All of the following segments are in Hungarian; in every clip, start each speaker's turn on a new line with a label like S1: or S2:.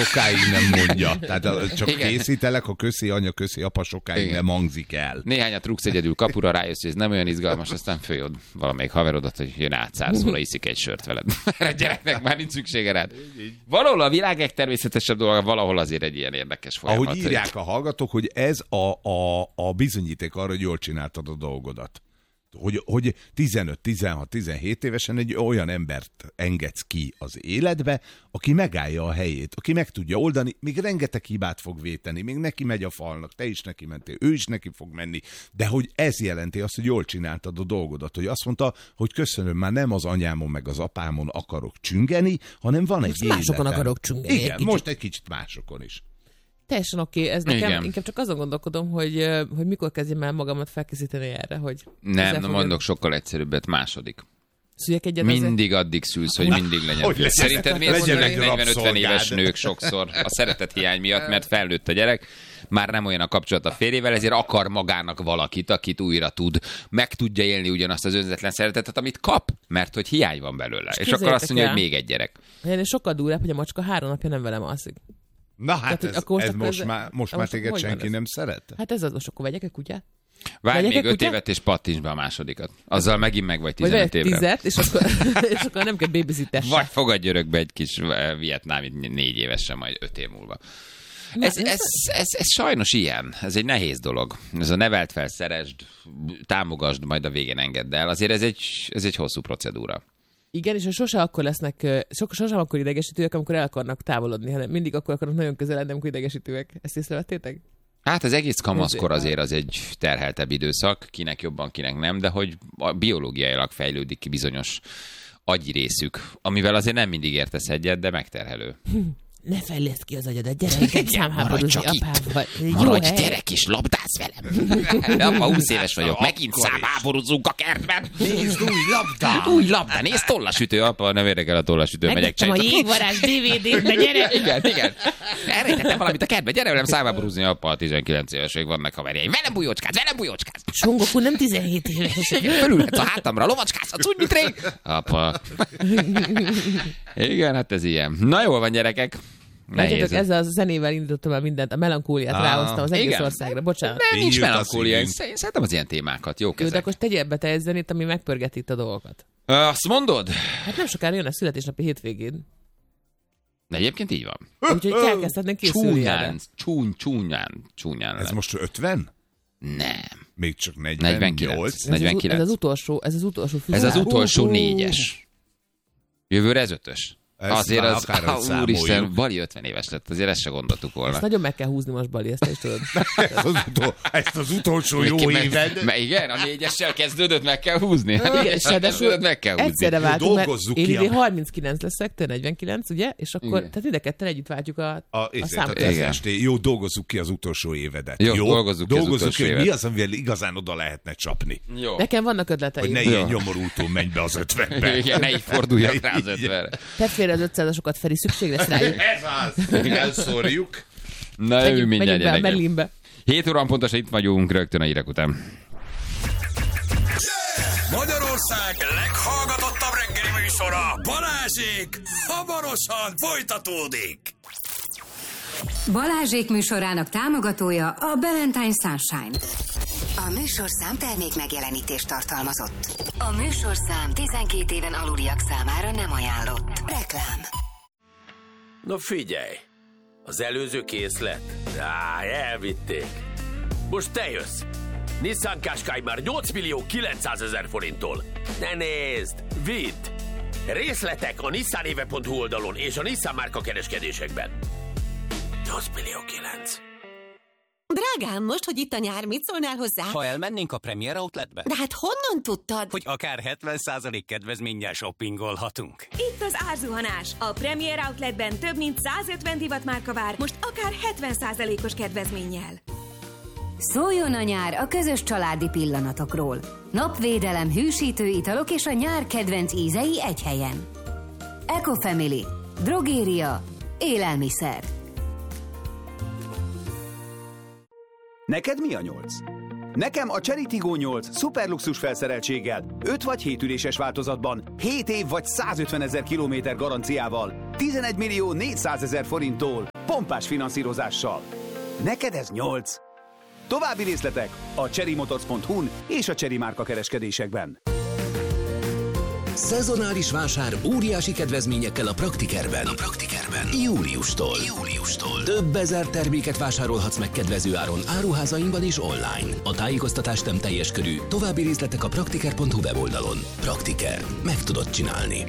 S1: sokáig nem mondja. Tehát csak készítelek, a köszi anya, köszi apa sokáig nem hangzik el.
S2: Néhányat rúgsz egyedül kapura, rájössz, hogy ez nem olyan izgalmas, aztán följöd valamelyik haverodat, hogy jön átszárszóra, iszik egy sört veled. Erre gyereknek már nincs szüksége rád. Valahol a világ legtermészetesebb dolga, valahol azért egy ilyen érdekes folyamat.
S1: Ahogy írják a hallgatók, hogy ez a bizonyíték arra, hogy jól csináltad a dolgodat. Hogy 15, 16, 17 évesen egy olyan embert engedsz ki az életbe, aki megállja a helyét, aki meg tudja oldani, még rengeteg hibát fog véteni, még neki megy a falnak, te is neki mentél, ő is neki fog menni, de hogy ez jelenti azt, hogy jól csináltad a dolgodat, hogy azt mondta, hogy köszönöm, már nem az anyámon meg az apámon akarok csüngeni, hanem van egy életem.
S3: Másokon akarok csüngeni.
S1: Igen, most egy kicsit másokon is.
S3: Teljesen oké, ez nekem inkább csak azon gondolkodom, hogy mikor kezdjem el magamat felkészíteni erre, hogy...
S2: Nem mondok sokkal egyszerűbbet, második.
S3: Szüljek egyet
S2: mindig addig szülsz, hogy mindig legyen. Szerinted miért szülnek 40-50 éves nők sokszor a szeretet hiány miatt, mert felnőtt a gyerek, már nem olyan a kapcsolat a férjével, ezért akar magának valakit, akit újra tud, meg tudja élni ugyanazt az önzetlen szeretetet, amit kap, mert hogy hiány van belőle. És akkor azt mondja, hogy még egy gyerek.
S3: Én sokkal durvább, hogy a macska 3 napja nem velem alszik.
S1: Na hát tehát, ez most már téged senki nem szeret?
S3: Hát ez az, most akkor vegyek egy kutyát?
S2: Várj még 5 évet, és pattints be a másodikat. Azzal megint meg vagy 15 évre.
S3: 10, és akkor nem kell babysittessen.
S2: Vagy fogadj örökbe egy kis vietnámi 4 évesen, majd 5 év múlva. Ez sajnos ilyen. Ez egy nehéz dolog. Ez a nevelt fel, szeresd, támogasd, majd a végén engedd el. Azért ez egy hosszú procedúra.
S3: Igen, és sosem akkor idegesítőek, amikor el akarnak távolodni, hanem mindig akkor akarnak nagyon közel lenni, amikor idegesítőek. Ezt észrevettétek?
S2: Hát az egész kamaszkor azért az egy terheltebb időszak, kinek jobban, kinek nem, de hogy biológiailag fejlődik ki bizonyos agyi részük, amivel azért nem mindig értesz egyet, de megterhelő.
S3: Ne fejleszd ki az agyadat, gyere inkább számháborúzni apával.
S2: Maradj, gyerek is, labdázz velem. Apa, 20 éves vagyok, megint számháborúzunk a kertben.
S1: Nézd, új labda.
S2: Nézd, tollasütő, apa, nem érdekel a tollasütő, megyek.
S3: Megvettem a jégvarázs DVD-be, gyere.
S2: Igen. Elrejtettem valamit a kertbe, gyere velem számháborúzni, apa, 19 évesek vannak haverjaim. Velem bujócskáz.
S3: Son Goku nem 17 éves.
S2: Fölülhetsz a hátamra, lovacskázhatsz úgy, mint rég. Apa. Igen, hát ez ilyen. Na jól van, gyerekek.
S3: Nehéz. Ezzel a zenével indítottam el mindent, a melankóliát ráhoztam az egész országra. Bocsánat.
S2: Nem, nincs melankólia. Én szeretem az ilyen témákat. Jók ezek.
S3: De akkor tegyél be te egy zenét, ami megpörgeti itt a dolgokat.
S2: Azt mondod?
S3: Hát nem sokára jön a születésnapi hétvégén.
S2: De egyébként így van.
S3: Úgyhogy elkezdhetnénk készülni erre.
S2: Csúnyán.
S1: Ez most 50?
S2: Nem.
S1: Még csak 48?
S2: 49.
S3: Ez az utolsó
S2: Ez az utolsó 4-es. Jövőre ez 5-ös. Azért az, úristen, Bali 50 éves lett, azért ezt se gondoltuk volna.
S3: Ezt nagyon meg kell húzni most, Bali, ezt is tudod.
S1: Ezt az utolsó jó éved.
S2: Igen, a 4-essel kezdődött, meg kell húzni. Meg kell húzni.
S3: Egyszerre váltunk, mert én idén 39 leszek, te 49, ugye? És akkor, tehát ide ketten együtt váltjuk a számot.
S1: Jó, dolgozzuk ki az utolsó évedet.
S2: Jó, dolgozzuk ki az utolsó évedet.
S1: Mi az, amivel igazán oda lehetne csapni?
S2: Jó.
S3: Nekem vannak ötleteim.
S1: Hogy ne ilyen nyomorultul menj be az 50-be.
S2: Igen, ne így forduljak rá az 50-re.
S3: Tedd félre az 500-asokat, Feri, szükség lesz rájuk.
S1: Ez az! Elszórjuk.
S2: Na, ő mindjárt
S3: gyerek. Megyünk be a
S2: 7 órán pontosan itt vagyunk, rögtön a hírek után.
S4: Magyarország leghallgatottabb reggeli műsora, Balázsék, hamarosan folytatódik.
S5: Balázsék műsorának támogatója a Valentine Sunshine.
S6: A műsorszám termék megjelenítést tartalmazott. A műsorszám 12 éven aluliak számára nem ajánlott. Reklám.
S7: Na figyelj, az előző készlet? Elvitték. Most te jössz. Nissan Qashqai már 8.900.000 forinttól. Ne nézd, vidd! Részletek a nissanéve.hu oldalon és a Nissan márka kereskedésekben. 8.900.000.
S8: Drágám, most, hogy itt a nyár, mit szólnál hozzá?
S9: Ha elmennénk a Premier Outletbe?
S8: De hát honnan tudtad?
S9: Hogy akár 70% kedvezménnyel shoppingolhatunk.
S10: Itt az árzuhanás. A Premier Outletben több mint 150 divatmárka vár, most akár 70%-os kedvezménnyel.
S5: Szóljon a nyár a közös családi pillanatokról. Napvédelem, hűsítő italok és a nyár kedvenc ízei egy helyen. Ecofamily. Drogéria. Élelmiszer.
S11: Neked mi a 8? Nekem a Cherry Tiggo 8 szuperluxus felszereltséggel, 5 vagy 7 üléses változatban, 7 év vagy 150 000 kilométer garanciával, 11.400.000 forinttól. pompás finanszírozással. Neked ez 8. További részletek a CherryMotors.hu-n és a Chery márka kereskedésekben.
S12: Szezonális vásár óriási kedvezményekkel a Praktikerben. Júliustól. Több ezer terméket vásárolhatsz meg kedvező áron áruházainkban és online. A tájékoztatás nem teljes körű. További részletek a praktiker.hu weboldalon. Praktiker. Meg tudod csinálni.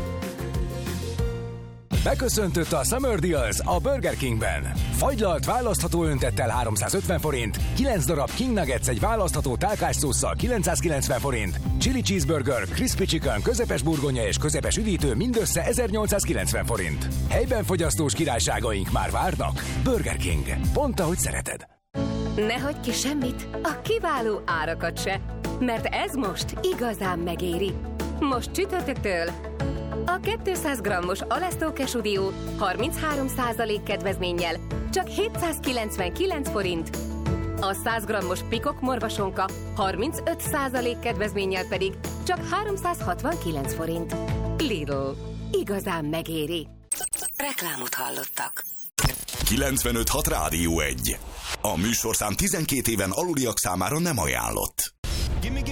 S13: Beköszöntött a Summer Deals a Burger Kingben. Fagylalt választható öntettel 350 forint, 9 darab King Nuggets egy választható tálkás szósszal 990 forint, Chili Cheeseburger, Crispy Chicken, közepes burgonya és közepes üdítő mindössze 1890 forint. Helyben fogyasztós királyságaink már várnak. Burger King. Pont ahogy szereted.
S14: Ne hagyj ki semmit, a kiváló árakat se, mert ez most igazán megéri. Most csütörtöktől a 200 g-os Alesztó Kesudió 33% kedvezménnyel csak 799 forint. A 100 g-os Pikok morvasonka 35% kedvezménnyel pedig csak 369 forint. Lidl. Igazán megéri.
S6: Reklámot hallottak.
S4: 95.6 Rádió 1. A műsorszám 12 éven aluliak számára nem ajánlott.